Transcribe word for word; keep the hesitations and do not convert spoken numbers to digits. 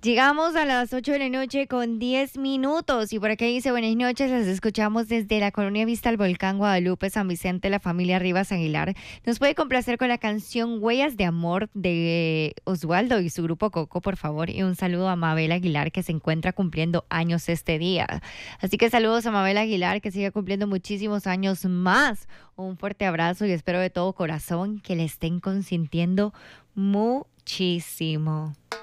Llegamos a las ocho de la noche con diez minutos y por acá dice buenas noches, las escuchamos desde la colonia Vista al Volcán Guadalupe, San Vicente, la familia Rivas Aguilar. Nos puede complacer con la canción Huellas de Amor de Osvaldo y su grupo Coco, por favor. Y un saludo a Mabel Aguilar que se encuentra cumpliendo años este día. Así que saludos a Mabel Aguilar que siga cumpliendo muchísimos años más. Un fuerte abrazo y espero de todo corazón que le estén consintiendo muchísimo.